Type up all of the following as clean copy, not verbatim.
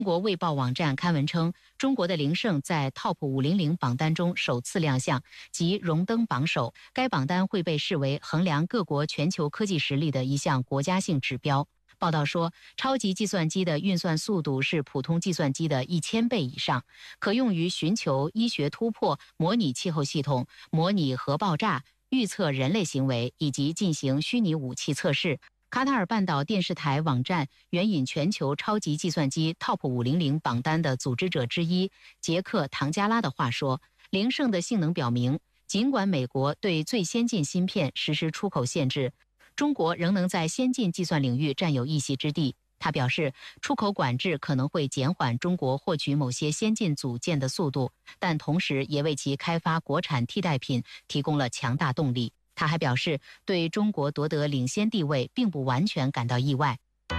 中国卫报网站刊文称，中国的凌盛在 TOP 500榜单中首次亮相，即荣登榜首。该榜单会被视为衡量各国全球科技实力的一项国家性指标。报道说，超级计算机的运算速度是普通计算机的1000倍以上，可用于寻求医学突破、模拟气候系统、模拟核爆炸、预测人类行为以及进行虚拟武器测试。卡塔尔半岛电视台网站援引全球超级计算机 TOP 500榜单的组织者之一杰克·唐加拉的话说，凌盛的性能表明，尽管美国对最先进芯片实施出口限制，中国仍能在先进计算领域占有一席之地。他表示，出口管制可能会减缓中国获取某些先进组件的速度，但同时也为其开发国产替代品提供了强大动力。他还表示，对中国夺得领先地位并不完全感到意外。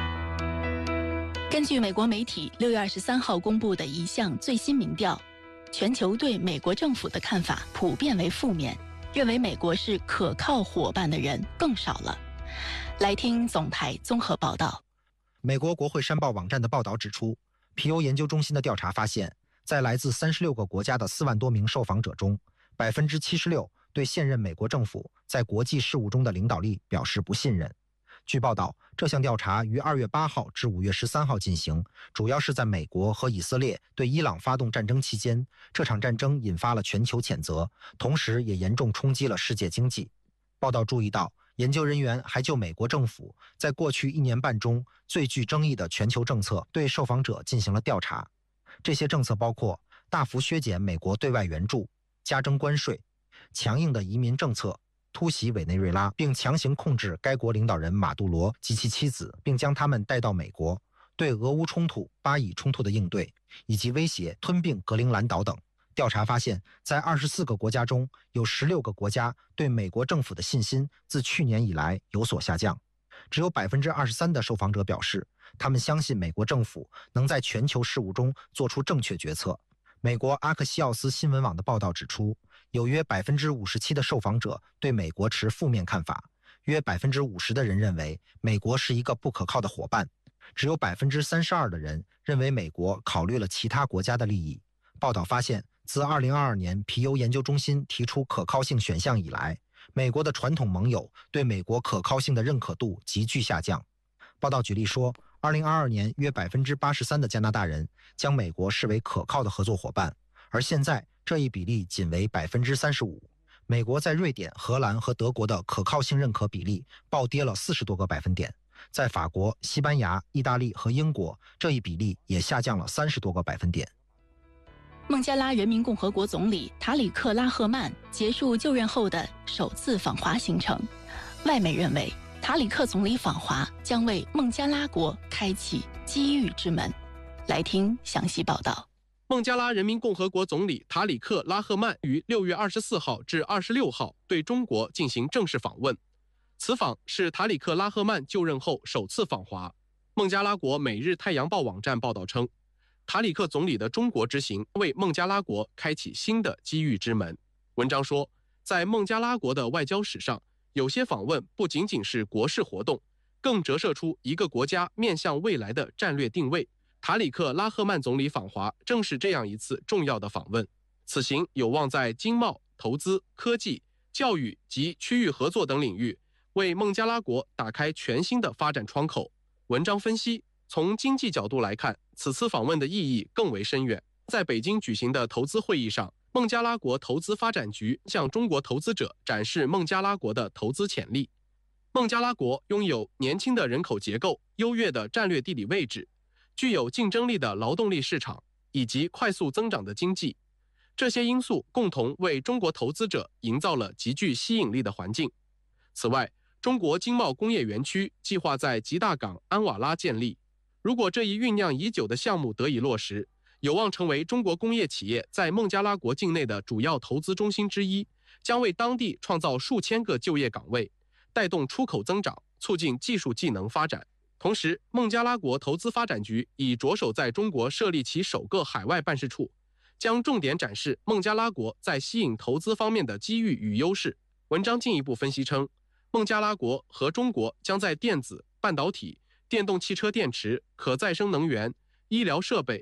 根据美国媒体6月23号公布的一项最新民调，全球对美国政府的看法普遍为负面，认为美国是可靠伙伴的人更少了。来听总台综合报道。 美国国会山报网站的报道指出，皮尤研究中心的调查发现，在来自36个国家的4万多名受访者中，76%对现任美国政府在国际事务中的领导力表示不信任。据报道，这项调查于2月8号至5月13号进行，主要是在美国和以色列对伊朗发动战争期间，这场战争引发了全球谴责，同时也严重冲击了世界经济。报道注意到，研究人员还就美国政府在过去1年半中最具争议的全球政策对受访者进行了调查。这些政策包括大幅削减美国对外援助、加征关税、强硬的移民政策、突袭委内瑞拉并强行控制该国领导人马杜罗及其妻子，并将他们带到美国，对俄乌冲突、巴以冲突的应对，以及威胁吞并格陵兰岛等。调查发现，在24个国家中，有16个国家对美国政府的信心自去年以来有所下降。只有23%的受访者表示，他们相信美国政府能在全球事务中做出正确决策。美国阿克西奥斯新闻网的报道指出，有约57%的受访者对美国持负面看法，约50%的人认为美国是一个不可靠的伙伴，只有32%的人认为美国考虑了其他国家的利益。报道发现，自2022年皮尤研究中心提出可靠性选项以来，美国的传统盟友对美国可靠性的认可度急剧下降。报道举例说，2022年约83%的加拿大人将美国视为可靠的合作伙伴，而现在这一比例仅为35%。美国在瑞典、荷兰和德国的可靠性认可比例暴跌了40多个百分点，在法国、西班牙、意大利和英国，这一比例也下降了30多个百分点。 孟加拉人民共和国总理塔里克·拉赫曼结束就任后的首次访华行程，外媒认为塔里克总理访华将为孟加拉国开启机遇之门。来听详细报道。 孟加拉人民共和国总理塔里克·拉赫曼于6月24号至26号对中国进行正式访问，此访是塔里克·拉赫曼就任后首次访华。孟加拉国《每日太阳报》网站报道称，塔里克总理的中国之行为孟加拉国开启新的机遇之门。文章说，在孟加拉国的外交史上，有些访问不仅仅是国事活动，更折射出一个国家面向未来的战略定位。塔里克·拉赫曼总理访华正是这样一次重要的访问，此行有望在经贸、投资、科技、教育及区域合作等领域为孟加拉国打开全新的发展窗口。文章分析，从经济角度来看，此次访问的意义更为深远。在北京举行的投资会议上，孟加拉国投资发展局向中国投资者展示孟加拉国的投资潜力。孟加拉国拥有年轻的人口结构、优越的战略地理位置，具有竞争力的劳动力市场以及快速增长的经济，这些因素共同为中国投资者营造了极具吸引力的环境。此外，中国经贸工业园区计划在吉大港安瓦拉建立，如果这一酝酿已久的项目得以落实，有望成为中国工业企业在孟加拉国境内的主要投资中心之一，将为当地创造数千个就业岗位，带动出口增长，促进技术技能发展。同时，孟加拉国投资发展局已着手在中国设立其首个海外办事处，将重点展示孟加拉国在吸引投资方面的机遇与优势。文章进一步分析称，孟加拉国和中国将在电子、半导体、电动汽车电池、可再生能源、 医疗设备、